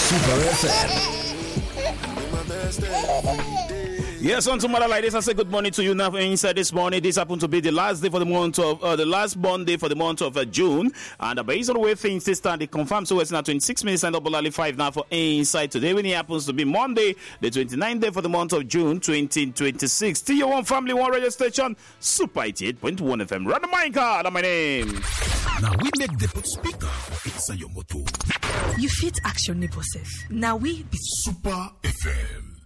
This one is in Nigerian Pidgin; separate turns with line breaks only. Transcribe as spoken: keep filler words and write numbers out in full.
Super F M.
Yes, on to mother like this, I say good morning to you now inside this morning. This happened to be the last day for the month of, uh, the last Monday for the month of uh, June. And uh, based on the way things stand, they confirm so it's now twenty-six minutes and double early five now for inside today. When it happens to be Monday, the twenty-ninth day for the month of June, twenty twenty-six. T O one family, one radio station, Super eighty-eight point one F M. Run the mic card on my name.
Now we make the put speaker inside your motor.
You fit action neighbor self. Now we be
Super F M.